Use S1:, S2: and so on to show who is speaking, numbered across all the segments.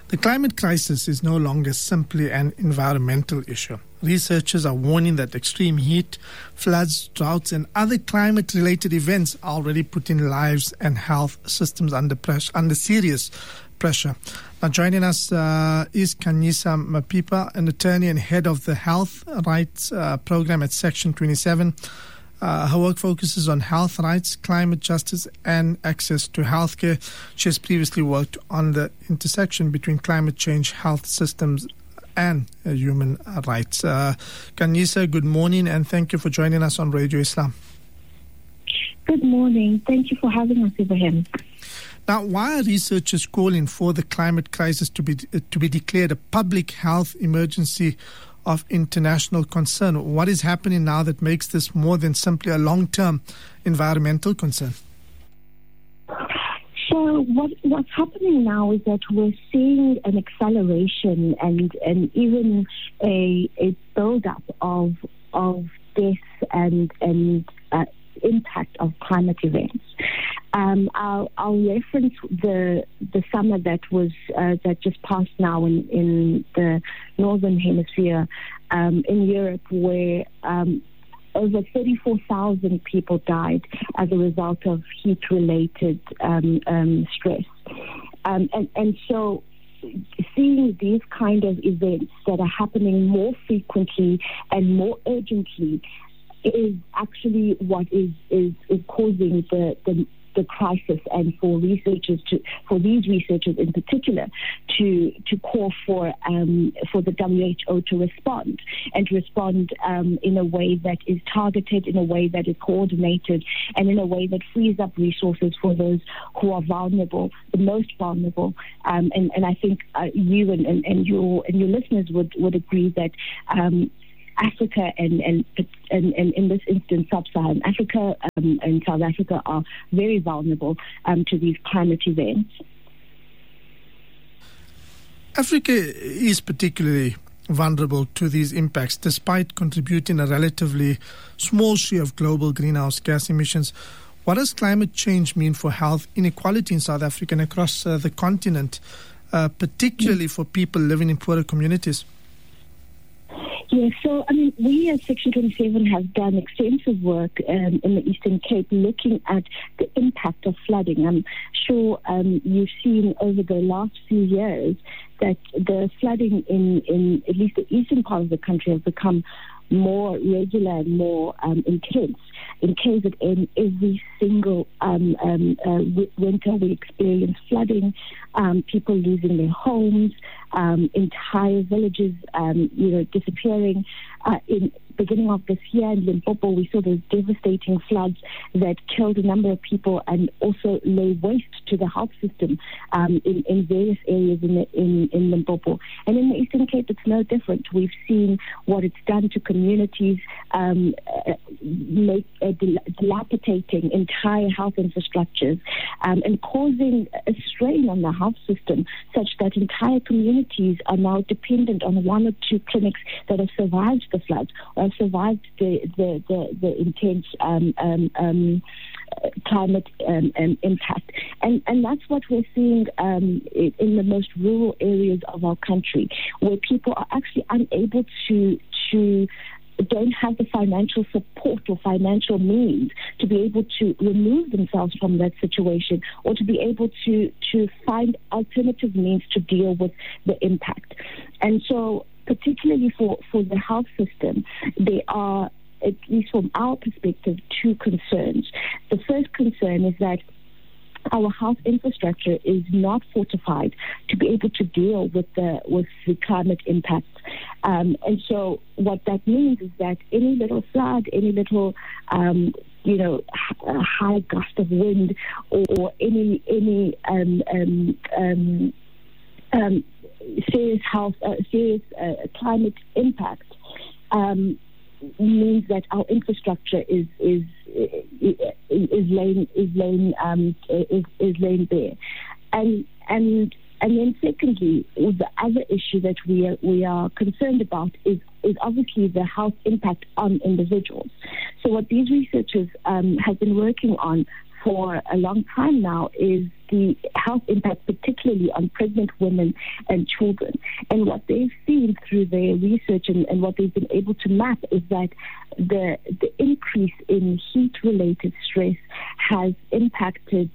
S1: The climate crisis is no longer simply an environmental issue. Researchers are warning that extreme heat, floods, droughts, and other climate-related events are already putting lives and health systems under serious pressure. Now, joining us is Khanyisa Mapipa, an attorney and head of the Health Rights Program at Section 27. Her work focuses on health rights, climate justice, and access to healthcare. She has previously worked on the intersection between climate change, health systems, and human rights. Khanyisa, good morning, and thank you for joining us on Radio Islam.
S2: Good morning. Thank you for having us, Ibrahim.
S1: Now, why are researchers calling for the climate crisis to be declared a public health emergency of international concern? What is happening now that makes this more than simply a long-term environmental concern?
S2: So what's happening now is that we're seeing an acceleration and even a build-up of deaths and impact of climate events. I'll reference the summer that just passed now in the northern hemisphere in Europe, where over 34,000 people died as a result of heat-related stress, and so seeing these kind of events that are happening more frequently and more urgently is actually what is causing the crisis, and for these researchers in particular to call for the WHO to respond in a way that is targeted, in a way that is coordinated, and in a way that frees up resources for those who are vulnerable, the most vulnerable. And I think you and your listeners would agree that Africa and in this instance sub-Saharan Africa and South Africa are very vulnerable to these climate events.
S1: Africa is particularly vulnerable to these impacts, despite contributing a relatively small share of global greenhouse gas emissions. What does climate change mean for health inequality in South Africa and across the continent, particularly for people living in poorer communities?
S2: Yes, so we at Section 27 have done extensive work in the Eastern Cape looking at the impact of flooding. I'm sure you've seen over the last few years that the flooding in at least the eastern part of the country has become more regular and more intense. In KZN, every single winter we experience flooding, people losing their homes, entire villages, disappearing. In beginning of this year in Limpopo, we saw those devastating floods that killed a number of people and also lay waste to the health system in various areas in Limpopo. And in the Eastern Cape, it's no different. We've seen what it's done to communities, dilapidating entire health infrastructures and causing a strain on the health system, such that entire communities are now dependent on one or two clinics that have survived the floods or have survived the intense climate impact. And that's what we're seeing in the most rural areas of our country, where people are actually unable to don't have the financial support or financial means to be able to remove themselves from that situation, or to be able to find alternative means to deal with the impact. And so particularly for the health system, there are, at least from our perspective, two concerns. The first concern is that our health infrastructure is not fortified to be able to deal with the climate impacts. And so what that means is that any little flood, any little high gust of wind, or any serious climate impact means that our infrastructure is laying bare, and then secondly, the other issue that we are concerned about is obviously the health impact on individuals. So what these researchers have been working on for a long time now is the health impact, particularly on pregnant women and children. And what they've seen through their research and what they've been able to map is that the increase in heat-related stress has impacted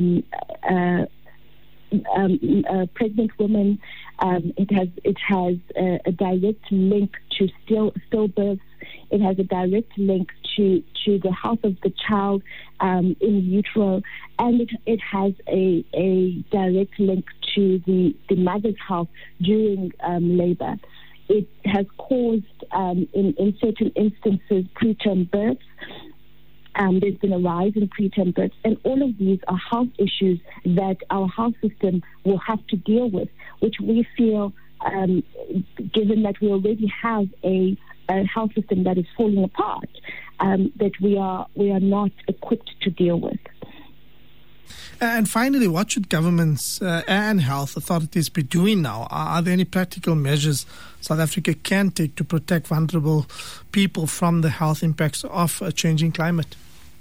S2: pregnant women. It has a direct link to stillbirths. It has a direct link to the health of the child in utero, and it has a direct link to the mother's health during labor. It has caused, in certain instances, preterm births. There's been a rise in preterm births, and all of these are health issues that our health system will have to deal with, which we feel, given that we already have a health system that is falling apart, that we are not equipped to deal with.
S1: And finally, what should governments and health authorities be doing now? Are there any practical measures South Africa can take to protect vulnerable people from the health impacts of a changing climate?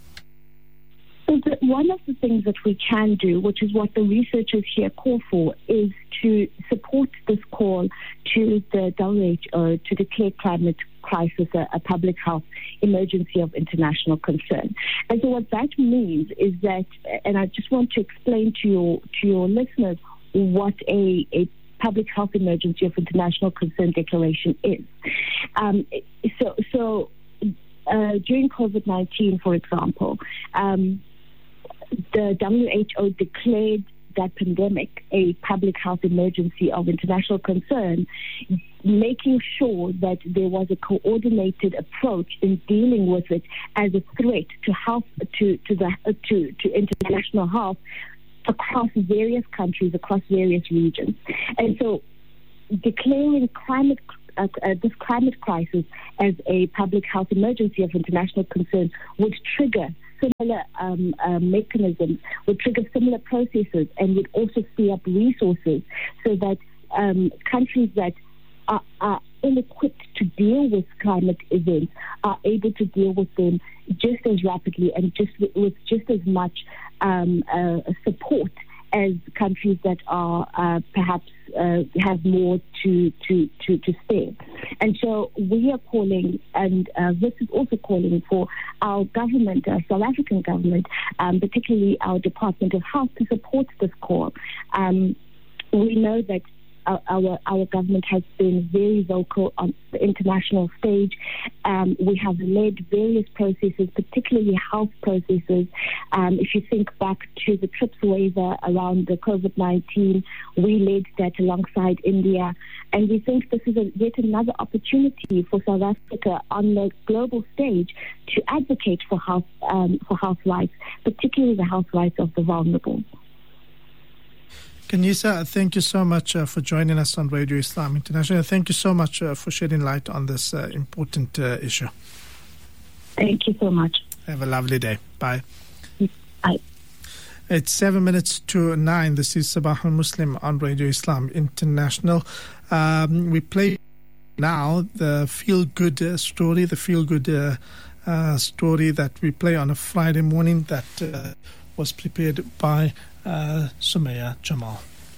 S2: One of the things that we can do, which is what the researchers here call for, is to support this call to the WHO to declare climate crisis a public health emergency of international concern. And so what that means is that, and I just want to explain to your listeners what a public health emergency of international concern declaration is. So during COVID-19, for example, the WHO declared that pandemic a public health emergency of international concern, making sure that there was a coordinated approach in dealing with it as a threat to health, to international health across various countries, across various regions. And so declaring this climate crisis as a public health emergency of international concern would trigger similar mechanisms, would trigger similar processes, and would also free up resources so that countries that are ill-equipped to deal with climate events are able to deal with them just as rapidly and with just as much support as countries that are perhaps have more to spare. And so we are calling, and this is also calling for our government, our South African government, particularly our Department of Health, to support this call. We know that our government has been very vocal on the international stage. We have led various processes, particularly health processes. If you think back to the TRIPS waiver around the COVID-19, we led that alongside India. And we think this is yet another opportunity for South Africa on the global stage to advocate for health rights, particularly the health rights of the vulnerable.
S1: Kanisa, thank you so much for joining us on Radio Islam International. Thank you so much for shedding light on this important issue.
S2: Thank you so much.
S1: Have a lovely day. Bye.
S2: Bye.
S1: It's 7 minutes to 9. This is Sabah al-Muslim on Radio Islam International. We play now the feel-good story, the feel-good story that we play on a Friday morning that was prepared by Sumaya Jamal.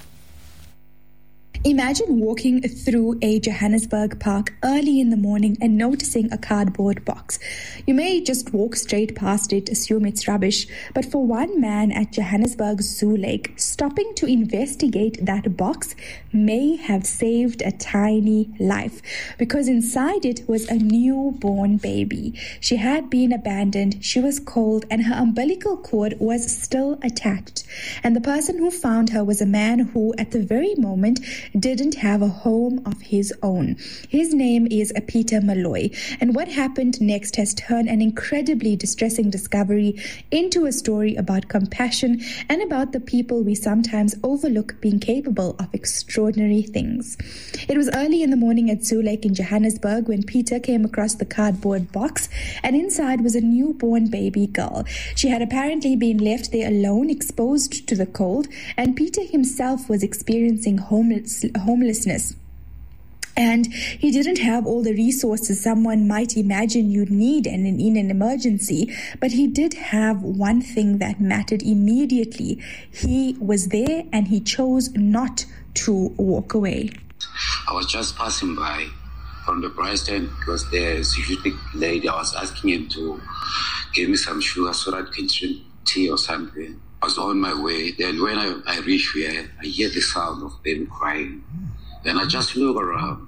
S3: Imagine walking through a Johannesburg park early in the morning and noticing a cardboard box. You may just walk straight past it, assume it's rubbish, but for one man at Johannesburg Zoo Lake, stopping to investigate that box may have saved a tiny life, because inside it was a newborn baby. She had been abandoned, she was cold, and her umbilical cord was still attached. And the person who found her was a man who, at the very moment, didn't have a home of his own. His name is Peter Malloy, and what happened next has turned an incredibly distressing discovery into a story about compassion and about the people we sometimes overlook being capable of extraordinary things. It was early in the morning at Zoo Lake in Johannesburg when Peter came across the cardboard box, and inside was a newborn baby girl. She had apparently been left there alone, exposed to the cold, and Peter himself was experiencing homelessness. And he didn't have all the resources someone might imagine you'd need in an emergency, but he did have one thing that mattered immediately. He was there and he chose not to walk away.
S4: I was just passing by from the price stand because the security lady, I was asking him to give me some sugar so that I can drink tea or something. I was on my way. Then when I reach here, I hear the sound of baby crying. Then I just look around.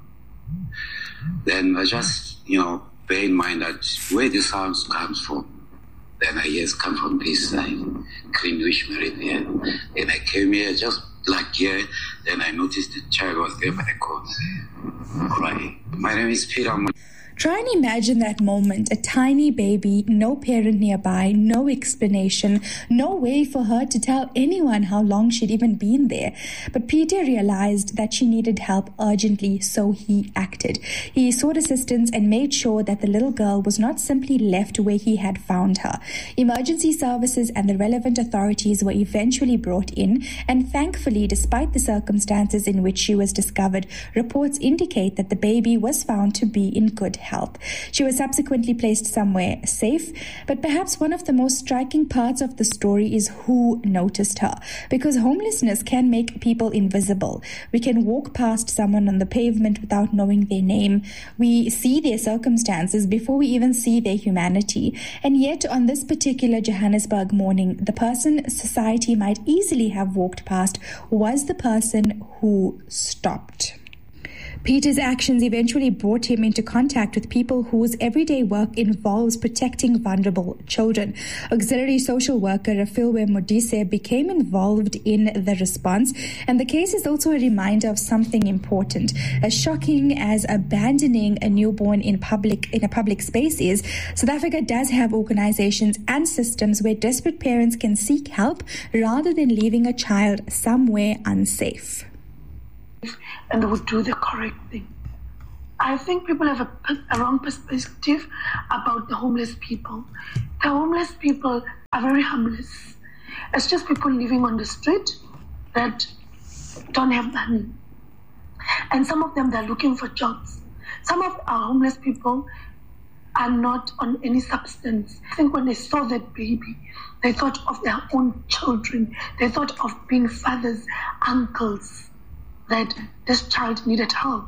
S4: Then I just, bear in mind that where the sounds comes from. Then I hear it come from this side, Greenwich Meridian. Then I came here just like here. Then I noticed the child was there by the corner, crying. My name is Peter.
S3: Try and imagine that moment, a tiny baby, no parent nearby, no explanation, no way for her to tell anyone how long she'd even been there. But Peter realized that she needed help urgently, so he acted. He sought assistance and made sure that the little girl was not simply left where he had found her. Emergency services and the relevant authorities were eventually brought in, and thankfully, despite the circumstances in which she was discovered, reports indicate that the baby was found to be in good health. She was subsequently placed somewhere safe, but perhaps one of the most striking parts of the story is who noticed her, because homelessness can make people invisible. We can walk past someone on the pavement without knowing their name. We see their circumstances before we even see their humanity. And yet on this particular Johannesburg morning, the person society might easily have walked past was the person who stopped. Peter's actions eventually brought him into contact with people whose everyday work involves protecting vulnerable children. Auxiliary social worker Rafilwe Modise became involved in the response, and the case is also a reminder of something important. As shocking as abandoning a newborn in a public space is, South Africa does have organizations and systems where desperate parents can seek help rather than leaving a child somewhere unsafe.
S5: And they would do the correct thing. I think people have a wrong perspective about the homeless people. The homeless people are very harmless. It's just people living on the street that don't have money. And some of them, they're looking for jobs. Some of our homeless people are not on any substance. I think when they saw that baby, they thought of their own children. They thought of being fathers, uncles, that this child needed help.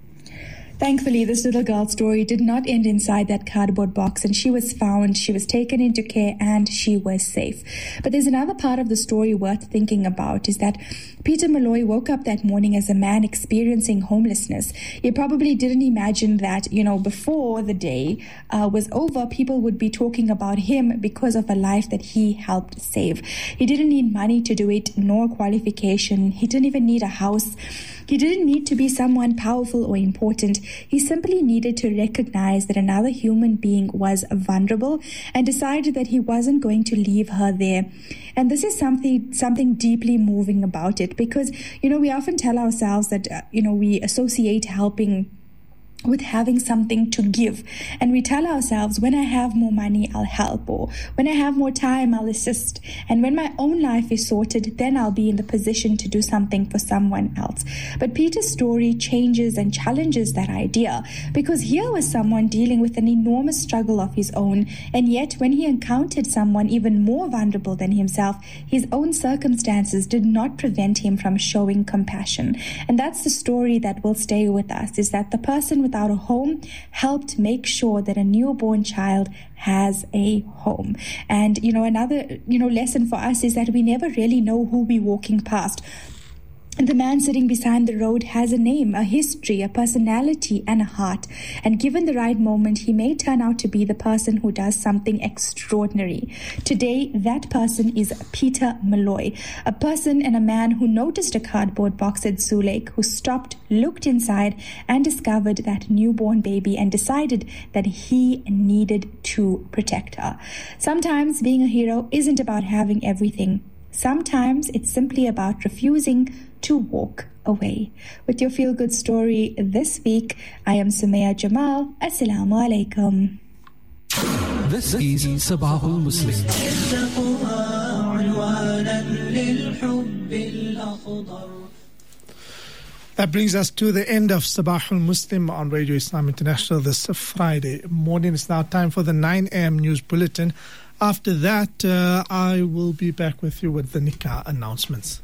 S3: Thankfully, this little girl's story did not end inside that cardboard box, and she was found, she was taken into care, and she was safe. But there's another part of the story worth thinking about, is that Peter Malloy woke up that morning as a man experiencing homelessness. He probably didn't imagine that, before the day was over, people would be talking about him because of a life that he helped save. He didn't need money to do it, nor qualification. He didn't even need a house. He didn't need to be someone powerful or important. He simply needed to recognize that another human being was vulnerable and decided that he wasn't going to leave her there. And this is something deeply moving about it, because, we often tell ourselves that, we associate helping with having something to give. And we tell ourselves, when I have more money, I'll help, or when I have more time, I'll assist. And when my own life is sorted, then I'll be in the position to do something for someone else. But Peter's story changes and challenges that idea, because here was someone dealing with an enormous struggle of his own, and yet when he encountered someone even more vulnerable than himself, his own circumstances did not prevent him from showing compassion. And that's the story that will stay with us, is that the person without a home helped make sure that a newborn child has a home. And, another, lesson for us is that we never really know who we're walking past. The man sitting beside the road has a name, a history, a personality, and a heart. And given the right moment, he may turn out to be the person who does something extraordinary. Today, that person is Peter Malloy, a person and a man who noticed a cardboard box at Zoo Lake, who stopped, looked inside, and discovered that newborn baby and decided that he needed to protect her. Sometimes being a hero isn't about having everything. Sometimes it's simply about refusing to walk away. With your feel-good story this week, I am Sumaya Jamal. Assalamu alaikum.
S6: This is Sabahul Muslim.
S1: That brings us to the end of Sabahul Muslim on Radio Islam International this Friday morning. It's now time for the 9 a.m. news bulletin. After that, I will be back with you with the Nikah announcements.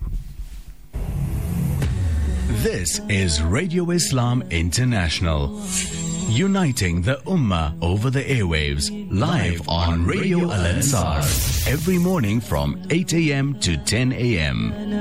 S7: This is Radio Islam International, uniting the Ummah over the airwaves, live on Radio Al Ansar, every morning from 8 a.m. to 10 a.m.